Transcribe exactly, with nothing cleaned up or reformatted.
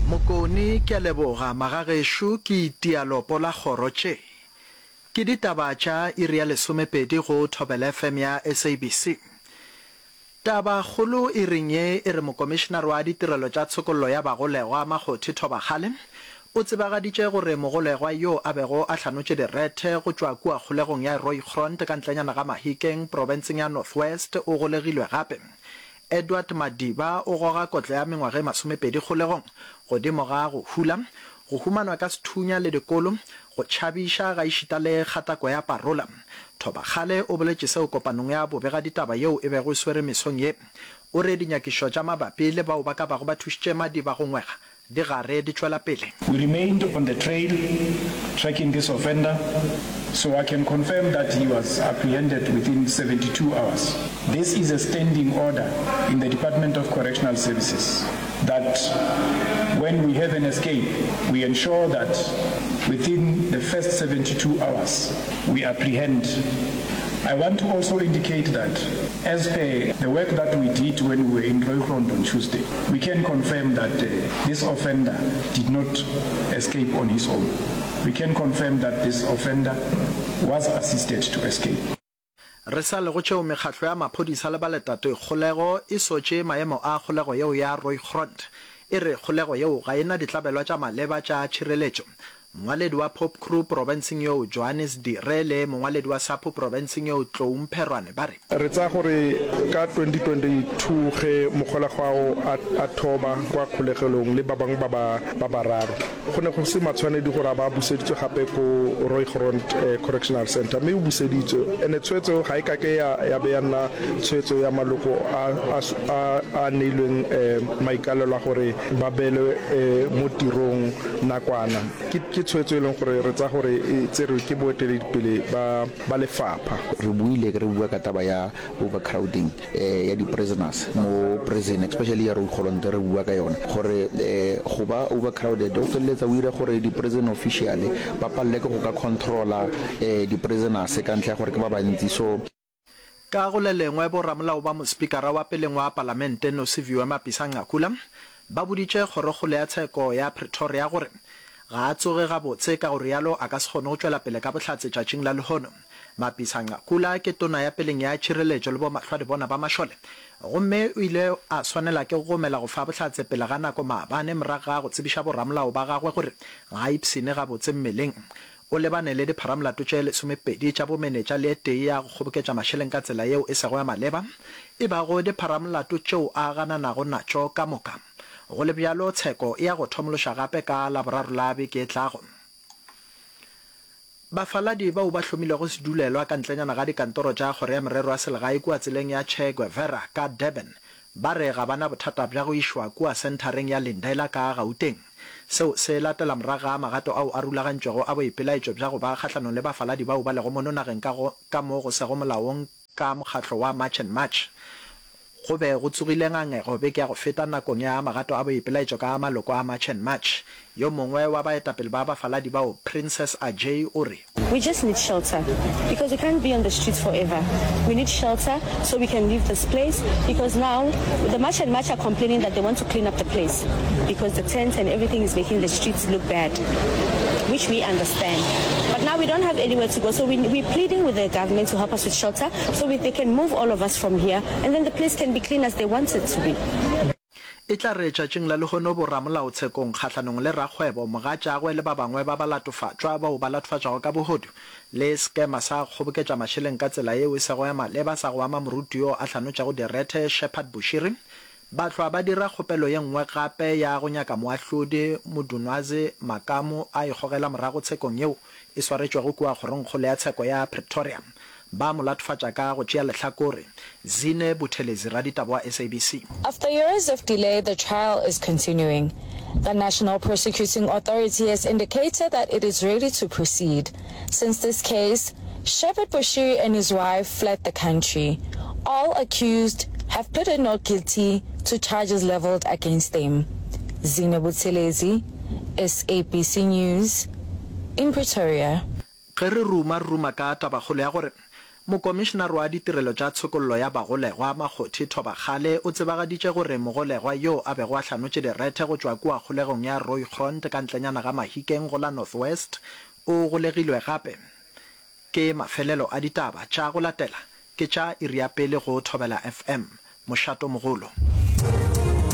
Mokoni ke leboga magagesho ke tialopo la khoroche. Ke ditaba tša iri ya lesomepedi go Thobela F M ya S A B C. Taba kholo e ringe e re mokomishenara wa ditirelo tša tshokollo ya bagolegwa Makgothi Thobakgale o tsebagaditše gore mogolegwa yo a bego a hlanotše direthe go tšwa kua kgolegong ya Rooigrond ka ntlenyana ga Mahikeng provinseng ya North West o golegilwe gape. Edward Madiba o goga kotle ya mengwage masomepedi kgolegong godimo ga go hula go humanwa ka sethunya le dikolo go tšhabiša ga išita le kgatako ya parola. Thobakgale o boletše seo kopanong ya bobega ditaba yeo e bego e swere mesong ye o re dinyakišo tša mabapi le bao ba ka bago ba thušitše Madiba go ngwega di gare di tšwela pele. We remained on the trail tracking this offender, so I can confirm that he was apprehended within seventy-two hours. This is a standing order in the Department of Correctional Services that when we have an escape, we ensure that within the first seventy-two hours we apprehend. I want to also indicate that as per the work that we did when we were in Rooigrond on Tuesday, we can confirm that uh, this offender did not escape on his own. We can confirm that this offender was assisted to escape. Re sa le go tšeo mekgatlo ya maphodisa le baletato kgolego e sotše maemo a kgolego yeo ya Rooigrond e re kgolego yeo ga ena ditlabelwa tša maleba tša tšhireletšo. Mongwaledi wa Pop Crew provinceng yo Johannes Dire le mongwaledi wa Sapo provinceng yo Tloumperwane ba re re tsa gore ka twenty twenty-two ge mogolegwao a thoba kwa kgolegelong le ba bang ba ba bararo go ne go se matshwanedi gore ba buseditswe gape ko Rooigrond Correctional Center mme o buseditswe ene tshwetso ga e ka ke ya ya beana tshwetso ya maloko a a a neilweng maikalelo a gore ba bele mo tirong nakwana ke tshwetso e leng gore re tsa gore e tsere ke boeteledipele ba ba lefapha. Re buile re bua ka taba ya overcrowding eh ya di prisoners mo prison especially ya Rooigrond re bua ka yona gore eh go ba overcrowded o tletsa o ira gore di prison official ba palle go ka controlla eh di prisoners ka ntlha gore ke ba bantsi so ka go le lengwe bo ramolao ba mo speakera wa peleng wa parlamente no Siviwe Mapisa Nqakula ba buditše kgorokgolo ya tsheko ya Pretoria gore ga a tsoge ga botse ka gore yalo a ka se kgone go tšwela pele ka bohlatse tšatšing la lehono. Mapisa Nqakula ke tona ya peleng ya tšhireletšo le bo mahlwadi bona ba mašole gomme o ile a swanela ke go gomela go fa bohlatse pele ga nako maabane morago ga go tsebiša boramolao ba gagwe gore ga a ipsene ga botse mmeleng. O lebane le dipharamolato tše lesomepedi tša bomenetša le tee ya go kgoboketša mašeleng ka tsela yeo e sego ya maleba e bago dipharamolato tšeo a gananago natšo ka moka. Go le bjalo tsheko e ya go thomološa gape ka laboraro la beke e tlago. Bafaladi bao ba hlomilego sedulelwa ka ntlenyana ga dikantoro tša kgoro ya morero wa selegae kua tseleng ya Che Guevara ka Durban ba re ga bana bothata bja go išwa kua sentareng ya Lindela ka Gauteng. Seo se latela morago ga magato ao a rulagantšwego a boipelaetšo bja go ba kgahlanong le bafaladi bao ba lego mo nageng ka mo go sego molaong ka mokgatlo wa March and March. Go be go tsogile ngangego beke ya go feta nakong ya magato a boipelaetšo ka maloko a March and March. Yo mongwe wa baetapele ba bafaladi bao Princess Ajay o re we just need shelter because we can't be on the streets forever. We need shelter so we can leave this place because now the March and March are complaining that they want to clean up the place because the tents and everything is making the streets look bad, which we understand. But now we don't have anywhere to go, so we, we're pleading with the government to help us with shelter so we, they can move all of us from here and then the place can be clean as they want it to be. E tla re tšatšing la lehono bo ramolao tshekong kgahlanong le rakgwebo mogatšagwe le ba bangwe ba ba latofatšwa bao ba latofatšwago ka bohodu le skema sa kgoboketša mašeleng ka tsela yeo e sego ya maleba sa go ama moruti yo a hlanotšago direthe Shepherd Bushiri ba hlwa ba dira kgopelo ye nngwe gape ya go nyaka moahlodi Modunwazi Makamo a ikgogela morago tshekong yeo e swaretšwego kua kgoronkgolo ya tsheko ya Pretoria ba mo latofatša ka go tšea lehlakore. Zine Buthelezi ra ditaba wa S A B C. After years of delay, the trial is continuing. The National Prosecuting Authority has indicated that it is ready to proceed. Since this case, Shepherd Bushiri and his wife fled the country. All accused have pleaded not guilty to charges leveled against them. Zine Buthelezi, S A B C News, in Pretoria. Ge re ruma ruma ka tabagolo ya gore mokomišenare wa ditirelo tša tshokollo ya bagolegwa Makgothi Thobakgale o tsebagaditše gore mogolegwa yo a bego a hlanotše direthe go tšwa kua kgolegong ya Rooigrond ka ntlenyana ga Mahikeng go la North West o golegilwe gape. Ke mafelelo a ditaba tša go latela ke tša iri ya pele go Thobela F M mošato mogolo.